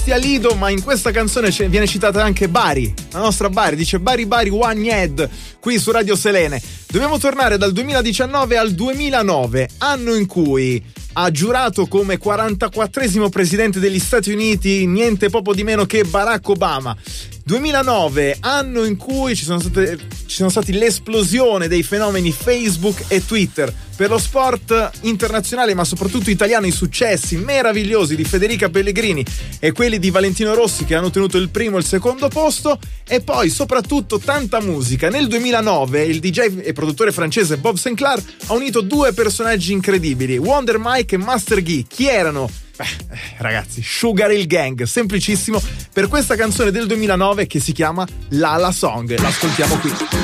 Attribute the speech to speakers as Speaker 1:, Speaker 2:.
Speaker 1: Lido, ma in questa canzone viene citata anche Bari, la nostra Bari, dice Bari Bari One Head qui su Radio Selene. Dobbiamo tornare dal 2019 al 2009, anno in cui ha giurato come 44esimo presidente degli Stati Uniti niente poco di meno che Barack Obama. 2009, anno in cui ci sono stati l'esplosione dei fenomeni Facebook e Twitter. Per lo sport internazionale, ma soprattutto italiano, i successi meravigliosi di Federica Pellegrini e quelli di Valentino Rossi, che hanno ottenuto il primo e il secondo posto, e poi soprattutto tanta musica. Nel 2009 il DJ e produttore francese Bob Sinclair ha unito due personaggi incredibili, Wonder Mike e Master Gee. Chi erano? Ragazzi, Sugar Hill Gang, semplicissimo, per questa canzone del 2009 che si chiama La La Song. L'ascoltiamo qui.